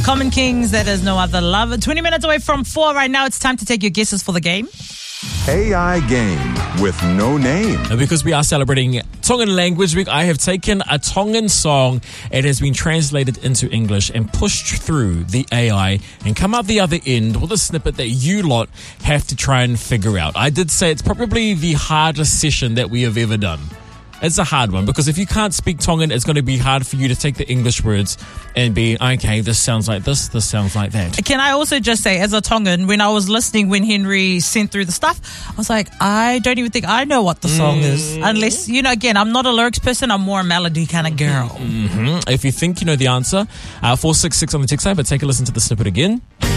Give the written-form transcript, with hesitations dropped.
Common Kings, that is No Other Love. 20 minutes away from 4 right now. It's time to take your guesses for the game. AI Game with no name. Because we are celebrating Tongan Language Week, I have taken a Tongan song. It has been translated into English and pushed through the AI and come out the other end with a snippet that you lot have to try and figure out. I did say it's probably the hardest session that we have ever done. It's a hard one because if you can't speak Tongan, it's going to be hard for you to take the English words and be, okay, this sounds like this sounds like that. Can I also just say, as a Tongan, when I was listening when Henry sent through the stuff, I was like, I don't even think I know what the song is. Unless, again, I'm not a lyrics person, I'm more a melody kind of girl. If you think you know the answer, 466 on the text line, but take a listen to the snippet again.